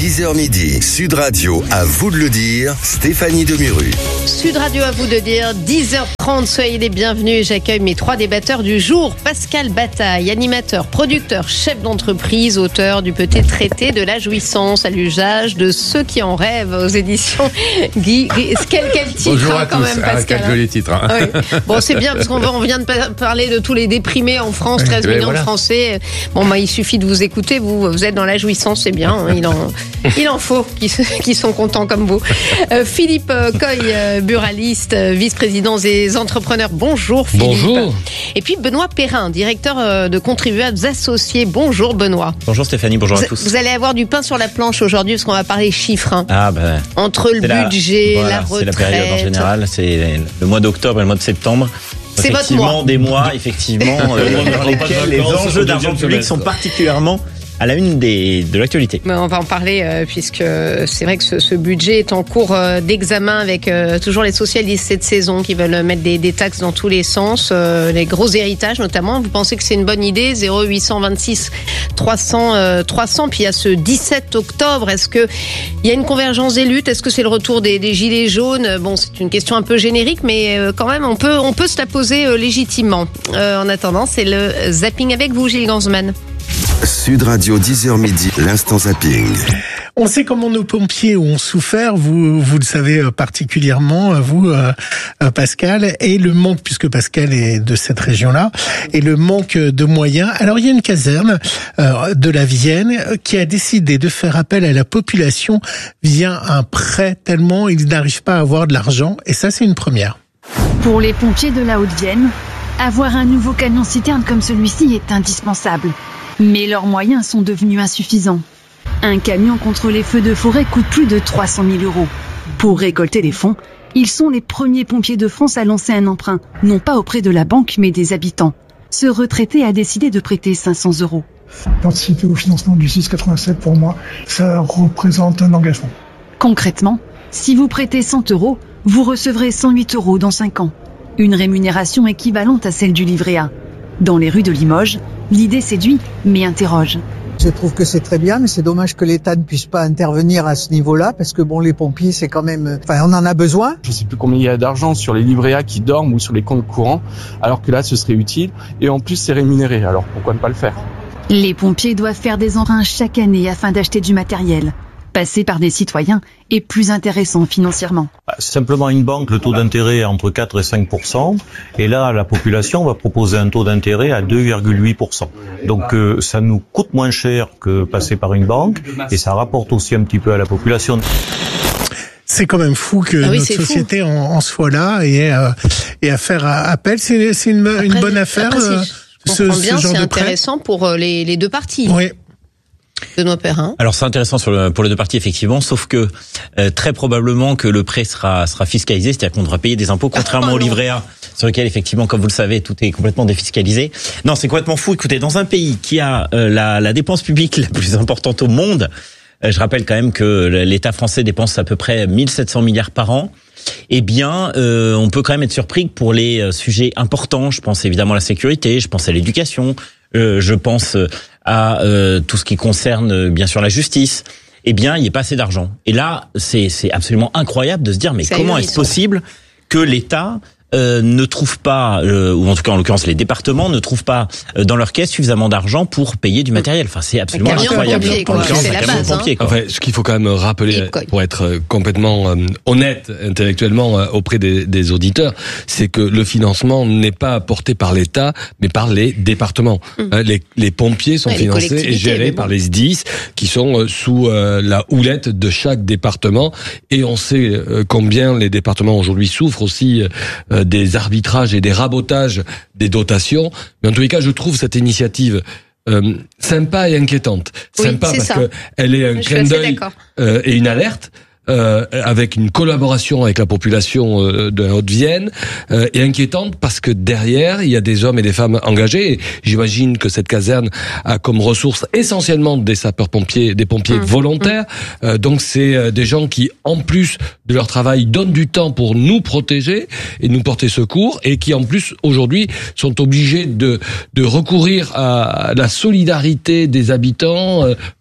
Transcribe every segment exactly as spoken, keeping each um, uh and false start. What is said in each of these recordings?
dix heures midi, Sud Radio, à vous de le dire, Stéphanie Demuru. Sud Radio, à vous de dire, dix heures trente, soyez les bienvenus. J'accueille mes trois débatteurs du jour. Pascal Bataille, animateur, producteur, chef d'entreprise, auteur du petit traité de la jouissance à l'usage de ceux qui en rêvent aux éditions Guy. Quel, quel titre, Bonjour hein, à quand tous. même, Ah, Pascal. quel joli titre. Hein. Oui. Bon, c'est bien parce qu'on on vient de parler de tous les déprimés en France, treize millions voilà. de Français. Bon, bah, il suffit de vous écouter. Vous, vous êtes dans la jouissance, c'est bien. Hein, il en, il en faut qui, qui sont contents comme vous. Euh, Philippe Coy, euh, buraliste, euh, vice-président des entrepreneurs. Bonjour Philippe. Bonjour. Et puis Benoît Perrin, directeur euh, de contribuables associés. Bonjour Benoît. Bonjour Stéphanie, bonjour vous, à tous. Vous allez avoir du pain sur la planche aujourd'hui parce qu'on va parler chiffres. Hein. Ah ben. Entre le budget, la, voilà, la retraite. C'est la période en général, c'est le mois d'octobre et le mois de septembre. C'est votre mois. Des mois, effectivement, euh, dans lesquels les enjeux d'argent public sont particulièrement à la une des, de l'actualité. Mais on va en parler euh, puisque c'est vrai que ce, ce budget est en cours euh, d'examen avec euh, toujours les socialistes cette saison qui veulent mettre des, des taxes dans tous les sens, euh, les gros héritages notamment. Vous pensez que c'est une bonne idée? Zéro huit cent vingt-six trois cents euh, trois cents. Puis il y a ce dix-sept octobre. Est-ce que il y a une convergence des luttes? Est-ce que c'est le retour des, des gilets jaunes? Bon, c'est une question un peu générique, mais euh, quand même on peut on peut se la poser euh, légitimement. Euh, en attendant, c'est le zapping avec vous, Gilles Gansman. Sud Radio, dix heures midi, l'instant zapping. On sait comment nos pompiers ont souffert, vous vous le savez particulièrement, vous euh, Pascal, et le manque, puisque Pascal est de cette région-là, et le manque de moyens. Alors il y a une caserne euh, de la Vienne qui a décidé de faire appel à la population via un prêt, tellement ils n'arrivent pas à avoir de l'argent, et ça c'est une première. Pour les pompiers de la Haute-Vienne, avoir un nouveau camion-citerne comme celui-ci est indispensable. Mais leurs moyens sont devenus insuffisants. Un camion contre les feux de forêt coûte plus de trois cent mille euros. Pour récolter les fonds, ils sont les premiers pompiers de France à lancer un emprunt, non pas auprès de la banque mais des habitants. Ce retraité a décidé de prêter cinq cents euros. Participer au financement du six quatre-vingt-sept, pour moi, ça représente un engagement. Concrètement, si vous prêtez cent euros, vous recevrez cent huit euros dans cinq ans. Une rémunération équivalente à celle du livret A. Dans les rues de Limoges, l'idée séduit, mais interroge. Je trouve que c'est très bien, mais c'est dommage que l'État ne puisse pas intervenir à ce niveau-là, parce que bon, les pompiers, c'est quand même, enfin, on en a besoin. Je sais plus combien il y a d'argent sur les livrets A qui dorment ou sur les comptes courants, alors que là, ce serait utile, et en plus, c'est rémunéré. Alors pourquoi ne pas le faire? Les pompiers doivent faire des emprunts chaque année afin d'acheter du matériel. Passer par des citoyens est plus intéressant financièrement. C'est simplement une banque, le taux d'intérêt est entre quatre et cinq pour cent, et là, la population va proposer un taux d'intérêt à deux virgule huit pour cent. Donc, euh, ça nous coûte moins cher que passer par une banque, et ça rapporte aussi un petit peu à la population. C'est quand même fou que ah oui, notre société en, en soit là et, euh, et à faire appel. C'est, c'est une, après, une bonne affaire. Après, euh, je ce, comprends bien, ce genre c'est de intéressant prêt. pour les, les deux parties. Oui. Benoît Perrin. Alors c'est intéressant sur le, pour les deux parties effectivement, sauf que euh, très probablement que le prêt sera sera fiscalisé, c'est-à-dire qu'on devra payer des impôts, contrairement oh, au livret A, sur lequel effectivement, comme vous le savez, tout est complètement défiscalisé. Non, c'est complètement fou. Écoutez, dans un pays qui a euh, la, la dépense publique la plus importante au monde, euh, je rappelle quand même que l'État français dépense à peu près mille sept cents milliards par an. Eh bien, euh, on peut quand même être surpris que pour les euh, sujets importants, je pense évidemment à la sécurité, je pense à l'éducation, euh, je pense à euh, tout ce qui concerne euh, bien sûr la justice, eh bien, il n'y a pas assez d'argent. Et là, c'est, c'est absolument incroyable de se dire, mais c'est comment est-ce possible que l'État euh, ne trouve pas, euh, ou en tout cas en l'occurrence les départements, ne trouvent pas euh, dans leur caisse suffisamment d'argent pour payer du matériel. Enfin, c'est absolument incroyable. Pompier, en l'occurrence, un camion pompier. Quoi. Enfin, ce qu'il faut quand même rappeler, pour être complètement euh, honnête intellectuellement euh, auprès des, des auditeurs, c'est que le financement n'est pas apporté par l'État, mais par les départements. Mmh. Hein, les, les pompiers sont ouais, financés et gérés bon. par les S D I S, qui sont euh, sous euh, la houlette de chaque département. Et on sait euh, combien les départements aujourd'hui souffrent aussi euh, des arbitrages et des rabotages des dotations. Mais en tous les cas, je trouve cette initiative euh, sympa et inquiétante. Oui, sympa parce ça. qu'elle est un clin d'œil euh, et une alerte. Euh, avec une collaboration avec la population euh, de Haute-Vienne euh, et inquiétante parce que derrière il y a des hommes et des femmes engagés. Et j'imagine que cette caserne a comme ressources essentiellement des sapeurs-pompiers, des pompiers mmh. volontaires. Mmh. Euh, donc c'est euh, des gens qui, en plus de leur travail, donnent du temps pour nous protéger et nous porter secours, et qui en plus aujourd'hui sont obligés de de recourir à la solidarité des habitants. Euh,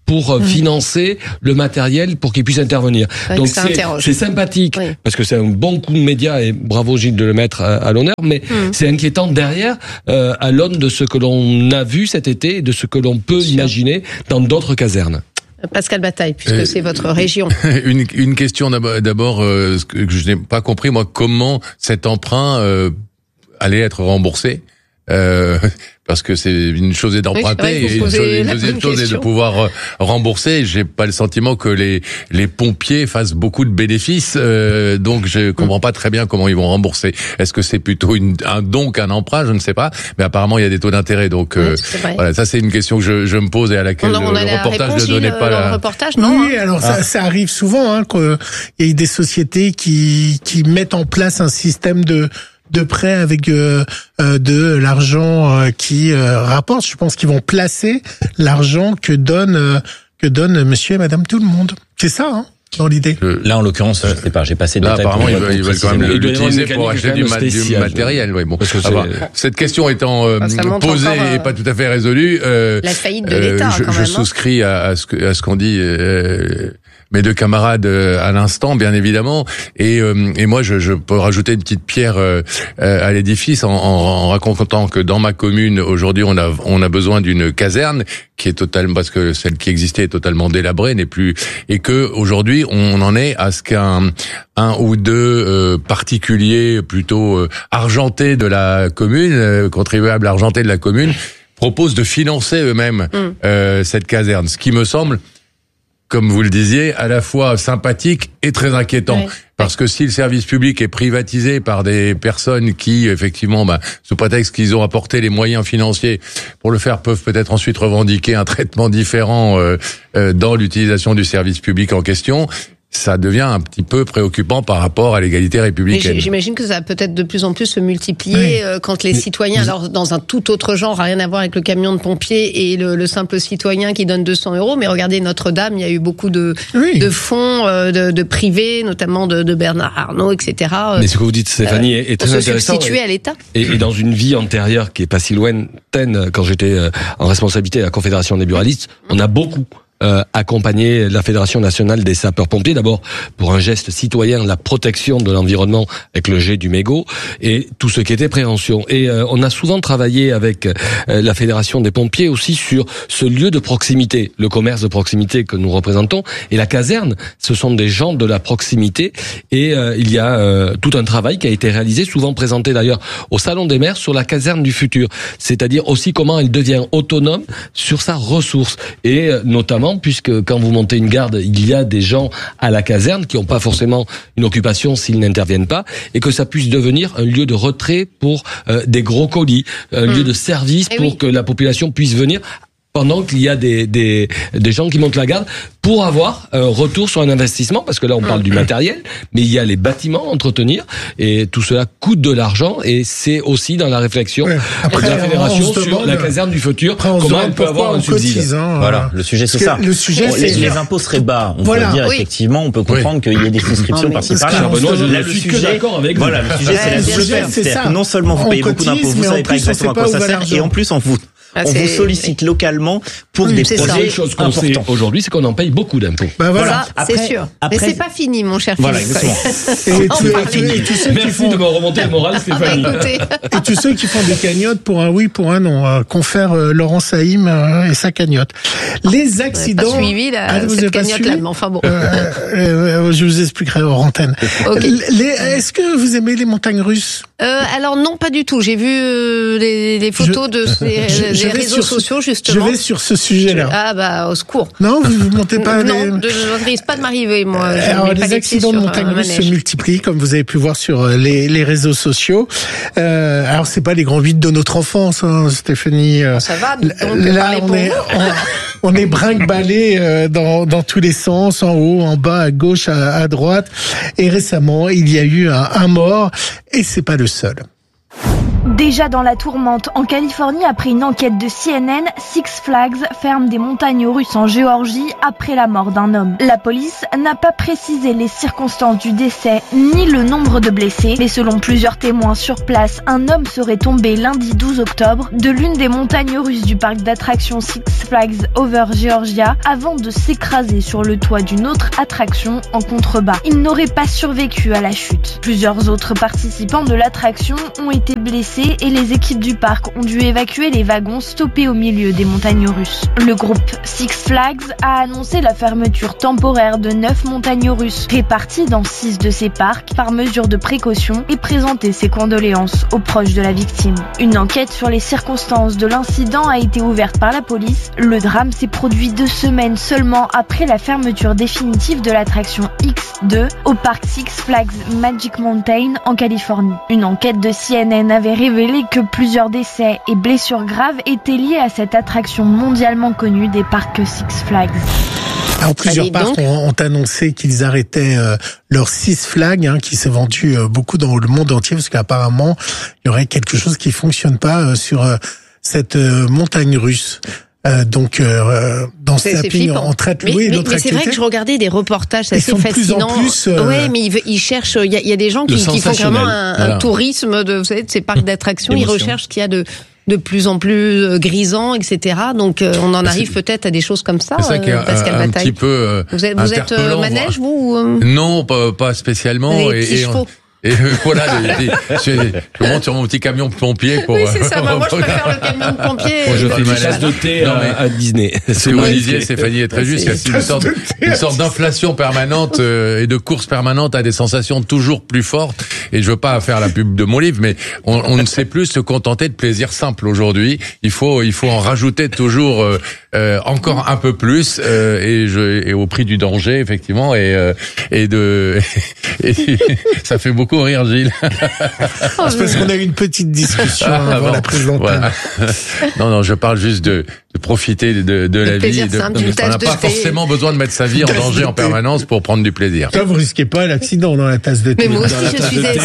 pour mmh. financer le matériel pour qu'ils puissent intervenir. Ouais, donc c'est, c'est sympathique oui. parce que c'est un bon coup de média et bravo Gilles de le mettre à, à l'honneur, mais mmh. c'est inquiétant derrière euh, à l'aune de ce que l'on a vu cet été et de ce que l'on peut Sûr. imaginer dans d'autres casernes. Pascal Bataille, puisque euh, c'est votre région. Une, une question d'abord, d'abord euh, ce que je n'ai pas compris, moi, comment cet emprunt euh, allait être remboursé euh, parce que c'est une chose est d'emprunter oui, et une, chose, une deuxième chose question. est de pouvoir rembourser. J'ai pas le sentiment que les les pompiers fassent beaucoup de bénéfices, euh, donc je comprends pas très bien comment ils vont rembourser. Est-ce que c'est plutôt une, un don qu'un emprunt? Je ne sais pas, mais apparemment il y a des taux d'intérêt. Donc euh, oui, voilà, ça c'est une question que je, je me pose et à laquelle on a, on a le reportage ne donnait pas la. Reportage, non, oui, alors ah. ça, ça arrive souvent hein, qu'il y ait des sociétés qui qui mettent en place un système de de prêt avec euh, euh, de l'argent euh, qui euh, rapporte. Je pense qu'ils vont placer l'argent que donne euh, que donne Monsieur et Madame tout le monde. C'est ça, hein, dans l'idée. Là, en l'occurrence, je sais pas. J'ai passé de là, apparemment, pour, ils veulent, ils veulent quand même l'utiliser pour acheter du, ma- du matériel. Oui, bon. Alors, cette question étant euh, ah, posée encore, euh, et pas tout à fait résolue, euh, la faillite de l'État. Euh, je, quand je même, souscris à, à ce que à ce qu'on dit. Euh, mes deux camarades euh, à l'instant, bien évidemment, et euh, et moi je, je peux rajouter une petite pierre euh, euh, à l'édifice en, en, en racontant que dans ma commune aujourd'hui on a on a besoin d'une caserne qui est totalement parce que celle qui existait est totalement délabrée, n'est plus, et que aujourd'hui on en est à ce qu'un un ou deux euh, particuliers plutôt euh, argentés de la commune, euh, contribuables argentés de la commune, proposent de financer eux-mêmes mmh. euh, cette caserne, ce qui me semble, comme vous le disiez, à la fois sympathique et très inquiétant. Oui. Parce que si le service public est privatisé par des personnes qui, effectivement, bah, sous prétexte qu'ils ont apporté les moyens financiers pour le faire, peuvent peut-être ensuite revendiquer un traitement différent euh, euh, dans l'utilisation du service public en question, ça devient un petit peu préoccupant par rapport à l'égalité républicaine. Mais j'imagine que ça va peut-être de plus en plus se multiplier oui. euh, quand les citoyens, alors dans un tout autre genre, rien à voir avec le camion de pompiers et le, le simple citoyen qui donne deux cents euros, mais regardez Notre-Dame, il y a eu beaucoup de, oui. de fonds euh, de, de privés, notamment de, de Bernard Arnault, et cetera. Mais ce que vous dites, Stéphanie, euh, est, est très intéressant. Pour se substituer à l'État. Et, et dans une vie antérieure qui est pas si lointaine, quand j'étais en responsabilité à la Confédération des buralistes, on a beaucoup Euh, accompagner la Fédération nationale des sapeurs-pompiers, d'abord pour un geste citoyen, la protection de l'environnement avec le jet du mégot et tout ce qui était prévention. Et euh, on a souvent travaillé avec euh, la Fédération des pompiers aussi sur ce lieu de proximité, le commerce de proximité que nous représentons, et la caserne, ce sont des gens de la proximité, et euh, il y a euh, tout un travail qui a été réalisé, souvent présenté d'ailleurs au Salon des maires, sur la caserne du futur, c'est-à-dire aussi comment elle devient autonome sur sa ressource, et euh, notamment puisque quand vous montez une garde, il y a des gens à la caserne qui n'ont pas forcément une occupation s'ils n'interviennent pas, et que ça puisse devenir un lieu de retrait pour euh, des gros colis, un mmh. lieu de service et pour oui. que la population puisse venir pendant qu'il y a des, des, des gens qui montent la garde, pour avoir un retour sur un investissement, parce que là on parle du matériel, mais il y a les bâtiments à entretenir, et tout cela coûte de l'argent, et c'est aussi dans la réflexion ouais. Après, de la fédération sur demande, la caserne du futur, comment elle peut avoir un subside. Cotise, hein, voilà, le sujet c'est ça. Le sujet, bon, c'est les, les impôts seraient bas, on voilà. peut dire oui. effectivement, on peut comprendre oui. qu'il y ait des souscriptions par-ci par-là. Benoît, je ne suis que d'accord avec vous. Voilà, le sujet c'est la sujet, c'est non seulement vous payez beaucoup d'impôts, vous savez pas exactement à quoi ça sert, et en plus on vous Ah, on vous sollicite localement pour mmh, des projets choses qu'on sait aujourd'hui, c'est qu'on en paye beaucoup d'impôts. Bah voilà, ça, c'est sûr. Après, mais c'est pas fini, mon cher voilà, Philippe. Exactement. Et, tu, et, et tous ceux Merci qui font... de me remonter le moral, Stéphanie. Ah bah, et tous ceux qui font des cagnottes pour un oui, pour un non, euh, confère euh, Laurent Saïm euh, et sa cagnotte. Les accidents. Pas suivi la, ah, cette cagnotte-là, mais enfin bon. Euh, euh, je vous expliquerai hors antenne. Okay. Les, est-ce que vous aimez les montagnes russes? euh, Alors non, pas du tout. J'ai vu euh, les, les photos je, de ces je, je des réseaux sociaux, justement. Je vais sur ce sujet-là. Ah bah au secours. Non, vous ne montez pas. Non, les... je ne risque pas de m'arriver, moi. Alors les accidents de montagne russe se multiplient, comme vous avez pu voir sur les, les réseaux sociaux. Euh, alors c'est pas les grands huit de notre enfance, hein, Stéphanie. Ça va. Donc, là, on est, on, on est brinque-ballé dans, dans tous les sens, en haut, en bas, à gauche, à, à droite. Et récemment, il y a eu un, un mort, et c'est pas le seul. Déjà dans la tourmente, en Californie, après une enquête de C N N, Six Flags ferme des montagnes russes en Géorgie après la mort d'un homme. La police n'a pas précisé les circonstances du décès ni le nombre de blessés, mais selon plusieurs témoins sur place, un homme serait tombé lundi douze octobre de l'une des montagnes russes du parc d'attractions Six Flags Over Georgia avant de s'écraser sur le toit d'une autre attraction en contrebas. Il n'aurait pas survécu à la chute. Plusieurs autres participants de l'attraction ont été blessés et les équipes du parc ont dû évacuer les wagons stoppés au milieu des montagnes russes. Le groupe Six Flags a annoncé la fermeture temporaire de neuf montagnes russes réparties dans six de ces parcs par mesure de précaution et présenté ses condoléances aux proches de la victime. Une enquête sur les circonstances de l'incident a été ouverte par la police. Le drame s'est produit deux semaines seulement après la fermeture définitive de l'attraction X deux au parc Six Flags Magic Mountain en Californie. Une enquête de C N N avait révélé que plusieurs décès et blessures graves étaient liés à cette attraction mondialement connue des parcs Six Flags. Alors plusieurs parcs ont, ont annoncé qu'ils arrêtaient euh, leur Six Flags, hein, qui s'est vendu euh, beaucoup dans le monde entier, parce qu'apparemment il y aurait quelque chose qui fonctionne pas euh, sur euh, cette euh, montagne russe. Euh, donc euh, dans ce zapping, on traite mais, oui, mais, d'autres mais c'est vrai que je regardais des reportages, c'est assez fascinant. De plus en plus, euh, ouais, mais ils, ils cherchent. Il y a, il y a des gens qui, qui font vraiment un, voilà. un tourisme de, vous savez, de ces parcs d'attractions. Ils recherchent ce qu'il y a de de plus en plus grisant, et cetera. Donc euh, on en arrive peut-être à des choses comme ça. C'est ça qui est euh, Pascal un, un Bataille. petit peu euh, vous êtes, vous êtes euh, manège vous ou, euh... Non, pas, pas spécialement. Les petits et, chevaux. Et voilà, les, les, je, je monte sur mon petit camion de pompier pour. Oui, c'est ça. Bah, moi, je préfère le camion de pompier. Moi, je fais une chasse de thé non, mais à Disney. Ce que vous disiez, Stéphanie, est très juste. Il y a une sorte, une sorte d'inflation permanente euh, et de course permanente à des sensations toujours plus fortes. Et je veux pas faire la pub de mon livre, mais on, on ne sait plus se contenter de plaisir simple aujourd'hui. Il faut, il faut en rajouter toujours euh, euh, encore un peu plus euh, et, je, et au prix du danger, effectivement, et euh, et de et, ça fait beaucoup rire Gilles. C'est parce qu'on a eu une petite discussion ah, avant bon, la prise d'antenne. Voilà. Non, non, je parle juste de, de profiter de, de, de la vie. De, simple, de, on n'a pas thé. forcément besoin de mettre sa vie en danger en permanence pour prendre du plaisir. Là, vous risquez pas l'accident dans la tasse de thé. Mais moi aussi, je suis des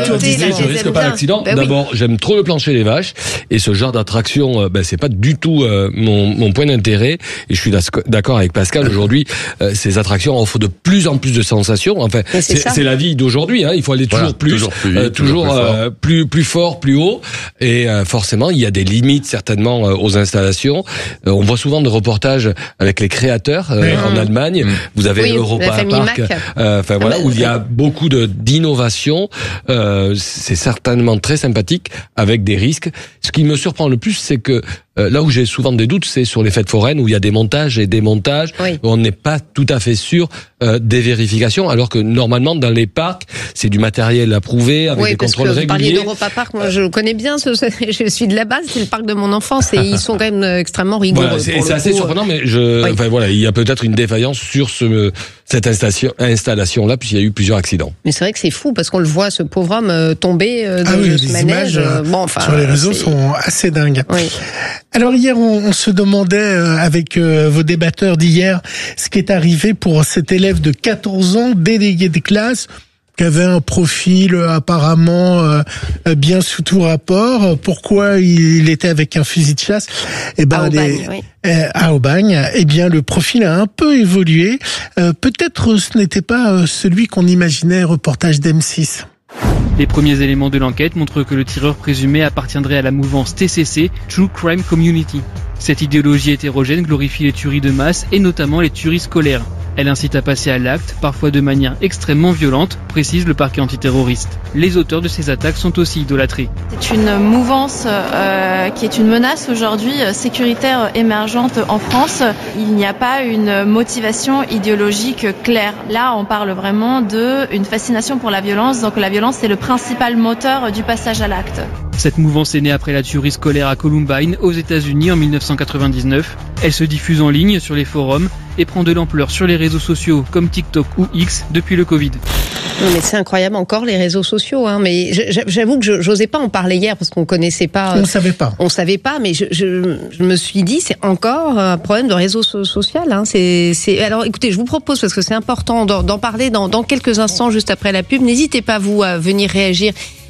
Je risque pas l'accident. Ben D'abord, oui. j'aime trop le plancher des vaches et ce genre d'attraction, ben, c'est pas du tout euh, mon, mon point d'intérêt. Et je suis d'accord avec Pascal. Aujourd'hui, euh, ces attractions offrent de plus en plus de sensations. Enfin, c'est la vie d'aujourd'hui. Hein. Il faut aller toujours voilà, plus, toujours plus, vite, euh, toujours, toujours plus, fort. Euh, plus plus fort, plus haut. Et euh, forcément, il y a des limites certainement euh, aux installations. Euh, on voit souvent des reportages avec les créateurs euh, mmh. en Allemagne. Mmh. Vous avez oui, Europa Park, enfin euh, voilà, ah, où il y a beaucoup de d'innovation. Euh, c'est certainement très sympathique avec des risques. Ce qui me surprend le plus, c'est que Euh, là où j'ai souvent des doutes, c'est sur les fêtes foraines où il y a des montages et des montages oui. où on n'est pas tout à fait sûr euh, des vérifications, alors que normalement dans les parcs, c'est du matériel approuvé avec oui, des contrôles réguliers. Oui, parce que vous parliez d'Europa Park, moi je le connais bien, ce, ce, je suis de la base, c'est le parc de mon enfance et ils sont quand même extrêmement rigoureux. Voilà, c'est assez coup. surprenant, mais je, oui. enfin voilà, il y a peut-être une défaillance sur ce cette installation, installation là, puisqu'il y a eu plusieurs accidents. Mais c'est vrai que c'est fou parce qu'on le voit, ce pauvre homme euh, tomber euh, dans ah oui, ce manège. Images, bon, enfin, sur les réseaux sont assez dingues. Oui. Alors hier, on, on se demandait euh, avec euh, vos débatteurs d'hier ce qui est arrivé pour cet élève de quatorze ans, délégué de classe, qui avait un profil euh, apparemment euh, bien sous tout rapport. Pourquoi il était avec un fusil de chasse? Eh ben, à Aubagne, les, oui. euh, à Aubagne. Eh bien, le profil a un peu évolué. Euh, Peut-être ce n'était pas euh, celui qu'on imaginait. Reportage d'M six. Les premiers éléments de l'enquête montrent que le tireur présumé appartiendrait à la mouvance T C C, True Crime Community. Cette idéologie hétérogène glorifie les tueries de masse et notamment les tueries scolaires. Elle incite à passer à l'acte, parfois de manière extrêmement violente, précise le parquet antiterroriste. Les auteurs de ces attaques sont aussi idolâtrés. C'est une mouvance euh, qui est une menace aujourd'hui sécuritaire émergente en France. Il n'y a pas une motivation idéologique claire. Là, on parle vraiment d'une fascination pour la violence. Donc la violence, c'est le principal moteur du passage à l'acte. Cette mouvance est née après la tuerie scolaire à Columbine, aux États-Unis en mille neuf cent quatre-vingt-dix-neuf. Elle se diffuse en ligne sur les forums et prend de l'ampleur sur les réseaux sociaux comme TikTok ou X depuis le Covid. Non mais c'est incroyable encore les réseaux sociaux, hein. Mais j'avoue que je j'osais pas en parler hier parce qu'on connaissait pas. On savait pas. On savait pas, mais je, je, je me suis dit c'est encore un problème de réseau social. Hein. C'est c'est alors écoutez, je vous propose parce que c'est important d'en, d'en parler dans, dans quelques instants juste après la pub. N'hésitez pas vous à venir réagir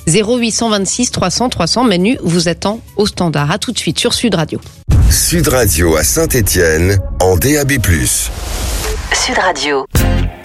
zéro huit cent vingt-six trois cents trois cents. Manu vous attend au standard. À tout de suite sur Sud Radio. Sud Radio à Saint-Étienne en D A B plus. Sud Radio.